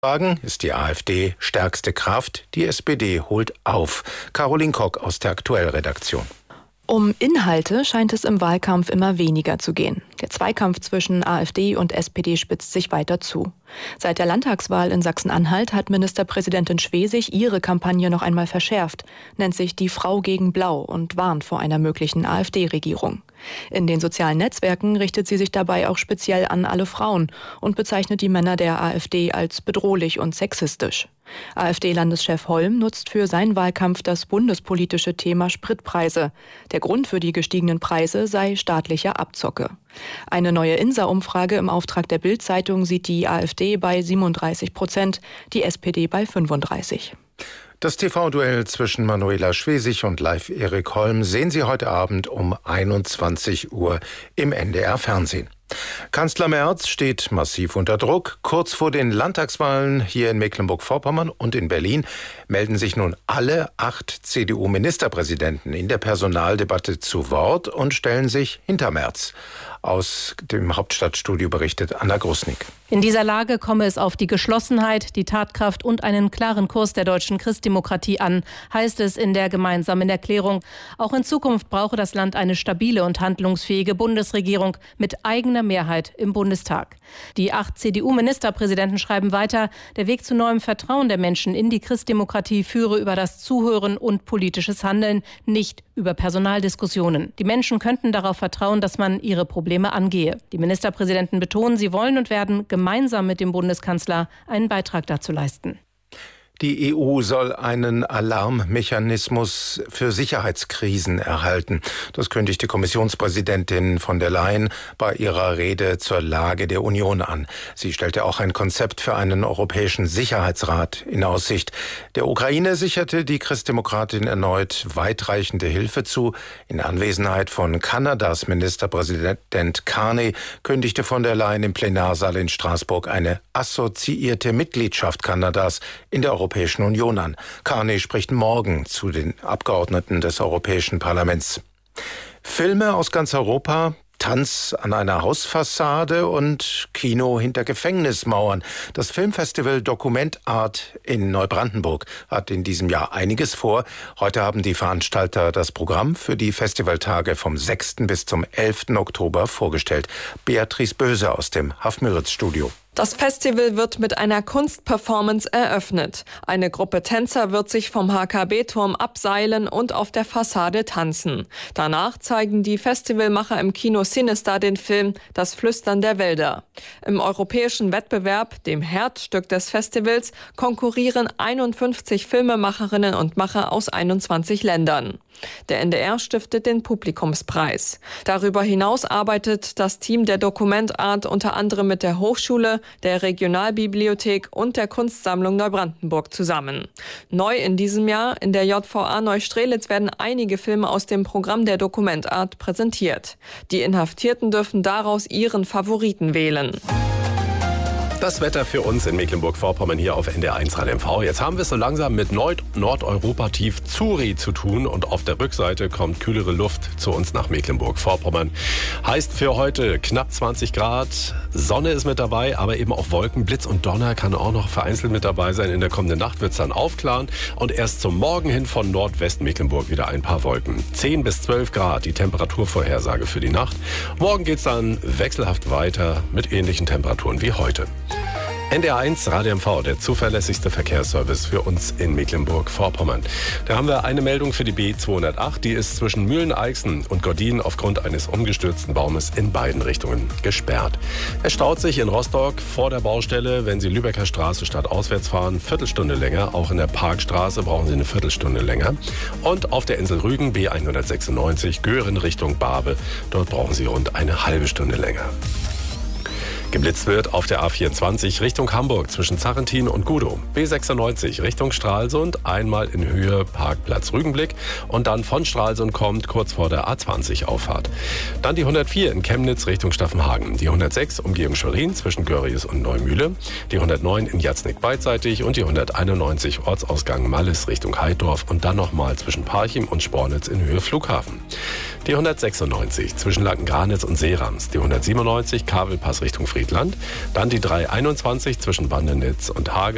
Ist die AfD stärkste Kraft, die SPD holt auf. Caroline Kock aus der Aktuell-Redaktion. Um Inhalte scheint es im Wahlkampf immer weniger zu gehen. Der Zweikampf zwischen AfD und SPD spitzt sich weiter zu. Seit der Landtagswahl in Sachsen-Anhalt hat Ministerpräsidentin Schwesig ihre Kampagne noch einmal verschärft, nennt sich die Frau gegen Blau und warnt vor einer möglichen AfD-Regierung. In den sozialen Netzwerken richtet sie sich dabei auch speziell an alle Frauen und bezeichnet die Männer der AfD als bedrohlich und sexistisch. AfD-Landeschef Holm nutzt für seinen Wahlkampf das bundespolitische Thema Spritpreise. Der Grund für die gestiegenen Preise sei staatliche Abzocke. Eine neue INSA-Umfrage im Auftrag der Bild-Zeitung sieht die AfD bei 37%, die SPD bei 35%. Das TV-Duell zwischen Manuela Schwesig und Live-Erik Holm sehen Sie heute Abend um 21 Uhr im NDR-Fernsehen. Kanzler Merz steht massiv unter Druck. Kurz vor den Landtagswahlen hier in Mecklenburg-Vorpommern und in Berlin melden sich nun alle 8 CDU-Ministerpräsidenten in der Personaldebatte zu Wort und stellen sich hinter Merz. Aus dem Hauptstadtstudio berichtet Anna Grusnick. In dieser Lage komme es auf die Geschlossenheit, die Tatkraft und einen klaren Kurs der deutschen Christdemokratie an, heißt es in der gemeinsamen Erklärung. Auch in Zukunft brauche das Land eine stabile und handlungsfähige Bundesregierung mit eigener Mehrheit im Bundestag. Die 8 CDU-Ministerpräsidenten schreiben weiter, der Weg zu neuem Vertrauen der Menschen in die Christdemokratie führe über das Zuhören und politisches Handeln, nicht über Personaldiskussionen. Die Menschen könnten darauf vertrauen, dass man ihre Probleme angehe. Die Ministerpräsidenten betonen, sie wollen und werden gemeinsam mit dem Bundeskanzler einen Beitrag dazu leisten. Die EU soll einen Alarmmechanismus für Sicherheitskrisen erhalten. Das kündigte Kommissionspräsidentin von der Leyen bei ihrer Rede zur Lage der Union an. Sie stellte auch ein Konzept für einen europäischen Sicherheitsrat in Aussicht. Der Ukraine sicherte die Christdemokratin erneut weitreichende Hilfe zu. In Anwesenheit von Kanadas Ministerpräsident Carney kündigte von der Leyen im Plenarsaal in Straßburg eine assoziierte Mitgliedschaft Kanadas in der Europäischen Union an. Carney spricht morgen zu den Abgeordneten des Europäischen Parlaments. Filme aus ganz Europa, Tanz an einer Hausfassade und Kino hinter Gefängnismauern. Das Filmfestival Document Art in Neubrandenburg hat in diesem Jahr einiges vor. Heute haben die Veranstalter das Programm für die Festivaltage vom 6. bis zum 11. Oktober vorgestellt. Beatrice Böse aus dem Haff-Müritz-Studio. Das Festival wird mit einer Kunstperformance eröffnet. Eine Gruppe Tänzer wird sich vom HKB-Turm abseilen und auf der Fassade tanzen. Danach zeigen die Festivalmacher im Kino Sinister den Film Das Flüstern der Wälder. Im europäischen Wettbewerb, dem Herzstück des Festivals, konkurrieren 51 Filmemacherinnen und Macher aus 21 Ländern. Der NDR stiftet den Publikumspreis. Darüber hinaus arbeitet das Team der Document Art unter anderem mit der Hochschule, der Regionalbibliothek und der Kunstsammlung Neubrandenburg zusammen. Neu in diesem Jahr in der JVA Neustrelitz werden einige Filme aus dem Programm der Document Art präsentiert. Die Inhaftierten dürfen daraus ihren Favoriten wählen. Das Wetter für uns in Mecklenburg-Vorpommern hier auf NDR1 Rhein-MV. Jetzt haben wir es so langsam mit Nordeuropa-Tief Zuri zu tun und auf der Rückseite kommt kühlere Luft zu uns nach Mecklenburg-Vorpommern. Heißt für heute knapp 20 Grad, Sonne ist mit dabei, aber eben auch Wolken, Blitz und Donner kann auch noch vereinzelt mit dabei sein. In der kommenden Nacht wird es dann aufklaren und erst zum Morgen hin von Nordwest-Mecklenburg wieder ein paar Wolken. 10 bis 12 Grad die Temperaturvorhersage für die Nacht. Morgen geht es dann wechselhaft weiter mit ähnlichen Temperaturen wie heute. NDR1 Radio MV, der zuverlässigste Verkehrsservice für uns in Mecklenburg-Vorpommern. Da haben wir eine Meldung für die B208, die ist zwischen Mühlen-Eichsen und Gordin aufgrund eines umgestürzten Baumes in beiden Richtungen gesperrt. Es staut sich in Rostock vor der Baustelle, wenn Sie Lübecker Straße stadtauswärts fahren, Viertelstunde länger. Auch in der Parkstraße brauchen Sie eine Viertelstunde länger. Und auf der Insel Rügen B196 Göhren Richtung Barbe, dort brauchen Sie rund eine halbe Stunde länger. Geblitzt wird auf der A24 Richtung Hamburg zwischen Zarrentin und Gudow. B96 Richtung Stralsund, einmal in Höhe Parkplatz Rügenblick und dann von Stralsund kommt kurz vor der A20 Auffahrt. Dann die 104 in Chemnitz Richtung Staffenhagen, die 106 Umgehung Schwerin zwischen Görries und Neumühle, die 109 in Jatznick beidseitig und die 191 Ortsausgang Malles Richtung Heiddorf und dann nochmal zwischen Parchim und Spornitz in Höhe Flughafen. Die 196 zwischen Lackengranitz und Seerams, die 197 Kabelpass Richtung Friedland, dann die 321 zwischen Bandenitz und Hage.